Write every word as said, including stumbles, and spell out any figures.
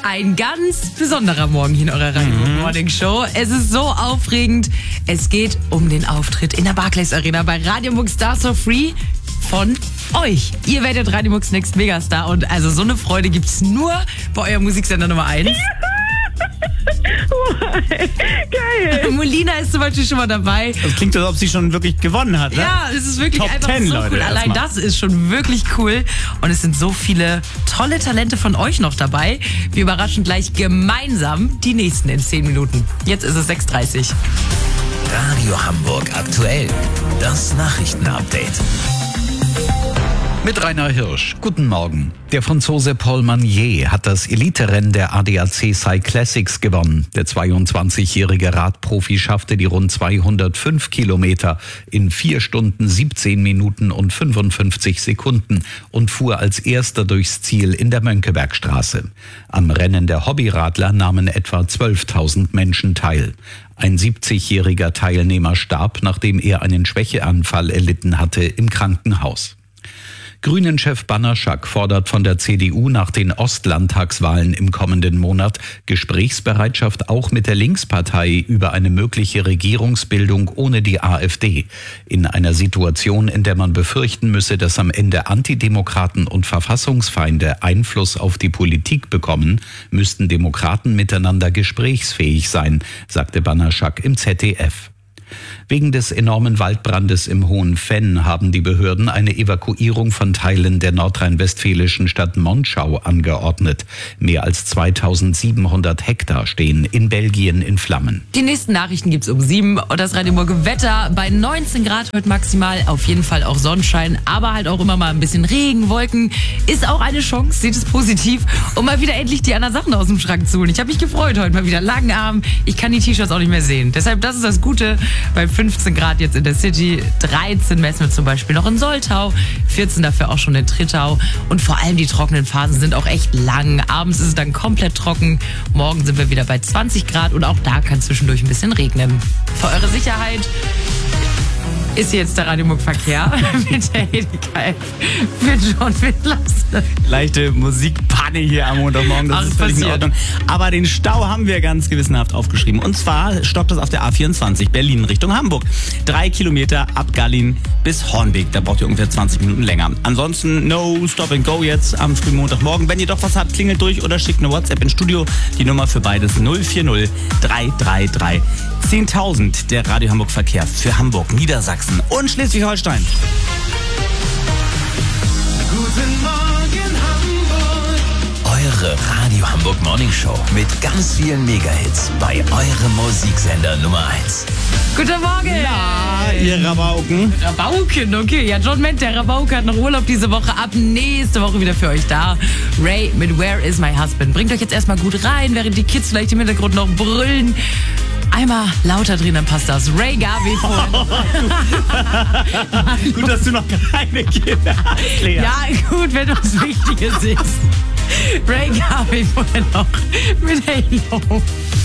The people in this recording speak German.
Ein ganz besonderer Morgen hier in eurer Radio Mhm. Morning Show. Es ist so aufregend. Es geht um den Auftritt in der Barclays Arena bei Radio Mux Stars for Free von euch. Ihr werdet Radio Mux Next Megastar und also so eine Freude gibt's nur bei eurem Musiksender Nummer eins. Geil. Molina ist zum Beispiel schon mal dabei. Das klingt, als ob sie schon wirklich gewonnen hat, ne? Ja, es ist wirklich Top einfach ten, so Leute, cool. Allein erstmal. das ist schon wirklich cool. Und es sind so viele tolle Talente von euch noch dabei. Wir überraschen gleich gemeinsam die nächsten in zehn Minuten. Jetzt ist es sechs Uhr dreißig. Radio Hamburg aktuell. Das Nachrichtenupdate. Mit Rainer Hirsch. Guten Morgen. Der Franzose Paul Magnier hat das Eliterennen der A D A C Cyclassics gewonnen. Der zweiundzwanzigjährige Radprofi schaffte die rund zweihundertfünf Kilometer in vier Stunden, siebzehn Minuten und fünfundfünfzig Sekunden und fuhr als erster durchs Ziel in der Mönckebergstraße. Am Rennen der Hobbyradler nahmen etwa zwölftausend Menschen teil. Ein siebzigjähriger Teilnehmer starb, nachdem er einen Schwächeanfall erlitten hatte im Krankenhaus. Grünen-Chef Banaszak fordert von der C D U nach den Ostlandtagswahlen im kommenden Monat Gesprächsbereitschaft auch mit der Linkspartei über eine mögliche Regierungsbildung ohne die AfD. In einer Situation, in der man befürchten müsse, dass am Ende Antidemokraten und Verfassungsfeinde Einfluss auf die Politik bekommen, müssten Demokraten miteinander gesprächsfähig sein, sagte Banaszak im Z D F. Wegen des enormen Waldbrandes im Hohen Venn haben die Behörden eine Evakuierung von Teilen der nordrhein-westfälischen Stadt Monschau angeordnet. Mehr als zweitausendsiebenhundert Hektar stehen in Belgien in Flammen. Die nächsten Nachrichten gibt's um sieben und das Radio Morgen Wetter bei neunzehn Grad heute maximal. Auf jeden Fall auch Sonnenschein, aber halt auch immer mal ein bisschen Regen, Wolken. Ist auch eine Chance, seht es positiv, um mal wieder endlich die anderen Sachen aus dem Schrank zu holen. Ich habe mich gefreut heute mal wieder. Langen Arm. Ich kann die T-Shirts auch nicht mehr sehen. Deshalb, das ist das Gute. Bei fünfzehn Grad jetzt in der City, dreizehn messen wir zum Beispiel noch in Soltau, vierzehn dafür auch schon in Trittau. Und vor allem die trockenen Phasen sind auch echt lang. Abends ist es dann komplett trocken. Morgen sind wir wieder bei zwanzig Grad und auch da kann zwischendurch ein bisschen regnen. Für eure Sicherheit ist jetzt der Radio Muck Verkehr mit der Edeka F für John Wittlassen. Leichte Musikpanne hier am Montagmorgen, das Ach, ist völlig in passiert. Ordnung. Aber den Stau haben wir ganz gewissenhaft aufgeschrieben. Und zwar stockt das auf der A vierundzwanzig Berlin Richtung Hamburg. Drei Kilometer ab Gallin bis Hornbeek. Da braucht ihr ungefähr zwanzig Minuten länger. Ansonsten no stop and go jetzt am frühen Montagmorgen. Wenn ihr doch was habt, klingelt durch oder schickt eine WhatsApp ins Studio. Die Nummer für beides null vier null drei drei drei zehntausend. Der Radio Hamburg Verkehr für Hamburg, Niedersachsen und Schleswig-Holstein. Guten Morgen Hamburg. Eure Radio Hamburg Morning Show mit ganz vielen Megahits bei eurem Musiksender Nummer eins. Guten Morgen! Ja, ihr Rabauken. Rabauken, okay. Ja, John Ment, der Rabauke, hat noch Urlaub diese Woche. Ab nächste Woche wieder für euch da. Ray mit Where is my husband? Bringt euch jetzt erstmal gut rein, während die Kids vielleicht im Hintergrund noch brüllen. Einmal lauter drehen, dann passt das. Ray Garvey vorhin. Gut, dass du noch keine Kinder hast, Lea. Ja, gut, wenn was Wichtiges ist. Ray Garvey vorhin noch mit Halo.